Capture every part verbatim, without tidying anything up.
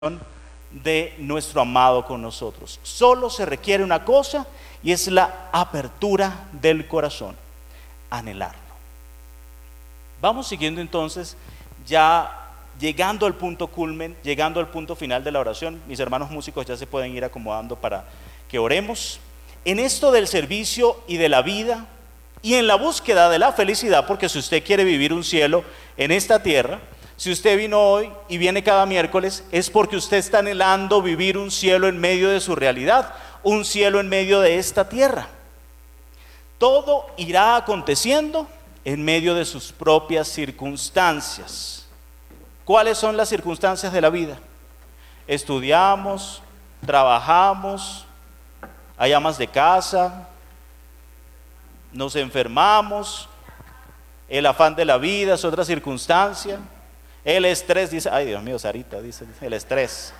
de nuestro amado con nosotros. Solo se requiere una cosa y es la apertura del corazón, anhelarlo. Vamos siguiendo entonces, ya llegando al punto culmen, llegando al punto final de la oración. Mis hermanos músicos ya se pueden ir acomodando para que oremos. En esto del servicio y de la vida y en la búsqueda de la felicidad, porque si usted quiere vivir un cielo en esta tierra, si usted vino hoy y viene cada miércoles, es porque usted está anhelando vivir un cielo en medio de su realidad, un cielo en medio de esta tierra. Todo irá aconteciendo en medio de sus propias circunstancias. ¿Cuáles son las circunstancias de la vida? Estudiamos, trabajamos, hay amas de casa, nos enfermamos, el afán de la vida es otra circunstancia. El estrés, dice, ay Dios mío, Sarita, dice, el estrés.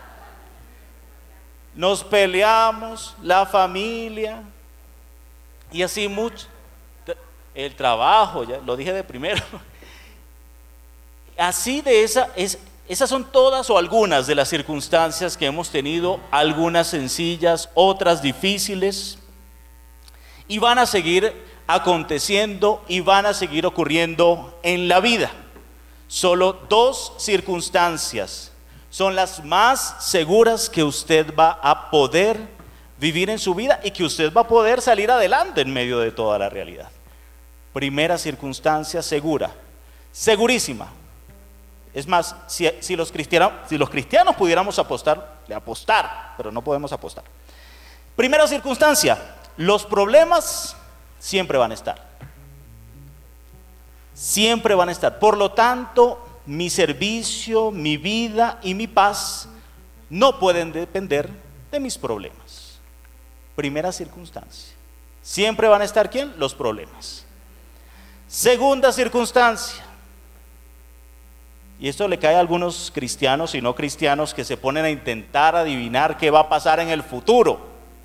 Nos peleamos, la familia, y así mucho. El trabajo, ya lo dije de primero. Así de esa, es, esas son todas o algunas de las circunstancias que hemos tenido, algunas sencillas, otras difíciles, y van a seguir aconteciendo y van a seguir ocurriendo en la vida. Solo dos circunstancias son las más seguras que usted va a poder vivir en su vida y que usted va a poder salir adelante en medio de toda la realidad. Primera circunstancia segura, segurísima. Es más, si, si, los cristianos, si los cristianos pudiéramos apostar, de apostar, pero no podemos apostar. Primera circunstancia, los problemas siempre van a estar. Siempre van a estar. Por lo tanto, mi servicio, mi vida y mi paz no pueden depender de mis problemas. Primera circunstancia. Siempre van a estar ¿quién? Los problemas. Segunda circunstancia. Y esto le cae a algunos cristianos y no cristianos que se ponen a intentar adivinar qué va a pasar en el futuro.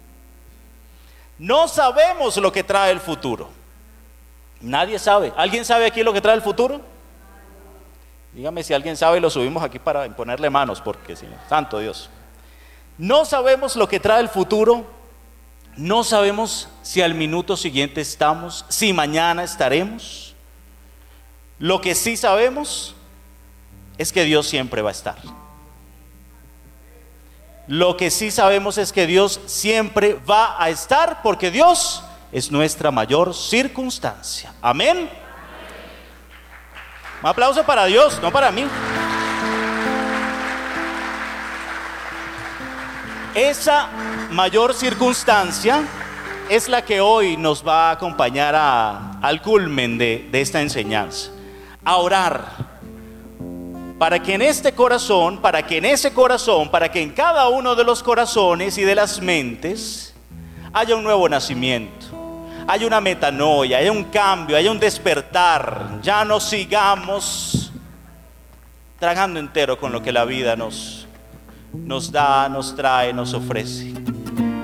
No sabemos lo que trae el futuro. Nadie sabe. ¿Alguien sabe aquí lo que trae el futuro? Dígame si alguien sabe y lo subimos aquí para imponerle manos, porque si no, santo Dios. No sabemos lo que trae el futuro. No sabemos si al minuto siguiente estamos, si mañana estaremos. Lo que sí sabemos es que Dios siempre va a estar. Lo que sí sabemos es que Dios siempre va a estar, porque Dios es nuestra mayor circunstancia. Amén. Un aplauso para Dios, no para mí. Esa mayor circunstancia es la que hoy nos va a acompañar a, al culmen de, de esta enseñanza. A orar. Para que en este corazón, para que en ese corazón, para que en cada uno de los corazones y de las mentes haya un nuevo nacimiento. Hay una metanoia, hay un cambio, hay un despertar. Ya no sigamos tragando entero con lo que la vida nos, nos da, nos trae, nos ofrece.